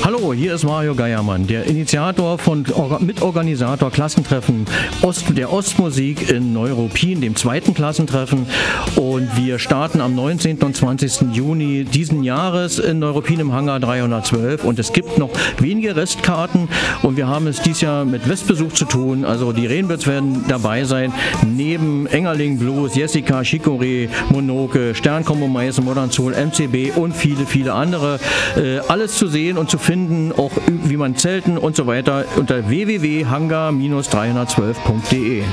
Hallo, hier ist Mario Geiermann, der Initiator Mitorganisator Klassentreffen der Ostmusik in Neuruppin, dem zweiten Klassentreffen. Und wir starten am 19. und 20. Juni diesen Jahres in Neuruppin im Hangar 312. Und es gibt noch wenige Restkarten und wir haben es dieses Jahr mit Westbesuch zu tun. Also die Rainbirds werden dabei sein, neben Engerling Blues, Jessica, Chicorée, Monoke, Sternkombo, Meißen, Modern Soul, MCB und viele, viele andere. Alles zu sehen und zu finden, auch wie man zelten und so weiter unter www.hangar-312.de.